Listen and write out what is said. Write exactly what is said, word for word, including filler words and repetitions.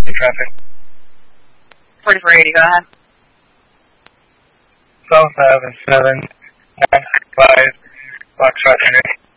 traffic. forty-four eighty, go ahead. South Avenue seven nine five Foxtrot Henry.